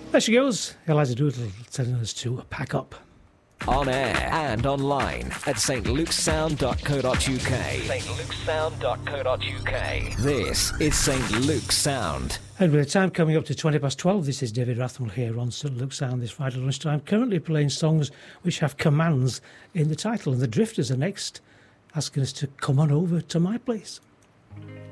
There she goes, Eliza Doolittle telling us to pack up. On air and online at stlukesound.co.uk. stlukesound.co.uk. This is St. Luke's Sound. And with the time coming up to 12:20, this is David Rathwell here on St. Luke's Sound this Friday lunchtime, currently playing songs which have commands in the title. And the Drifters are next, asking us to come on over to my place.